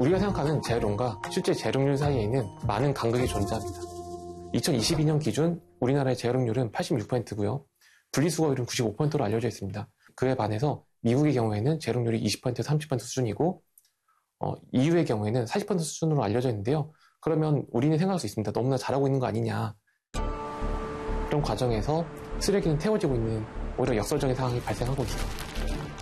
우리가 생각하는 재활용과 실제 재활용률 사이에는 많은 간극이 존재합니다. 2022년 기준 우리나라의 재활용률은 86%고요. 분리수거율은 95%로 알려져 있습니다. 그에 반해서 미국의 경우에는 재활용률이 20%, 30% 수준이고 EU의 경우에는 40% 수준으로 알려져 있는데요. 그러면 우리는 생각할 수 있습니다. 너무나 잘하고 있는 거 아니냐. 이런 과정에서 쓰레기는 태워지고 있는 오히려 역설적인 상황이 발생하고 있습니다.